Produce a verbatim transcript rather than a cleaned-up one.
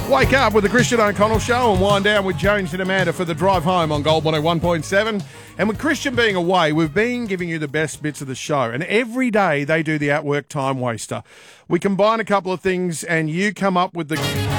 Wake up with the Christian O'Connell Show and wind down with Jones and Amanda for the drive home on Gold one oh one point seven. And with Christian being away, we've been giving you the best bits of the show. And every day they do the At Work Time Waster. We combine a couple of things and you come up with the...